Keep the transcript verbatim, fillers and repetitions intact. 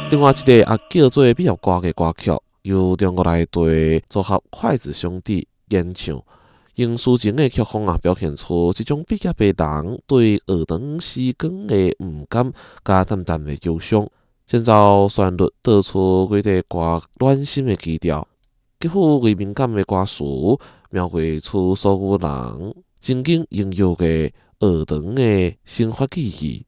另外一个也叫做美乐歌嘅歌曲，由中国内地组合筷子兄弟演唱，用抒情嘅曲风啊，表现出这种毕业嘅人对学堂时光嘅唔甘加淡淡嘅忧伤。前奏旋律道出几个歌暖心嘅基调，极富为敏感嘅歌词，描绘出所有人曾经拥有嘅学堂嘅生活记忆。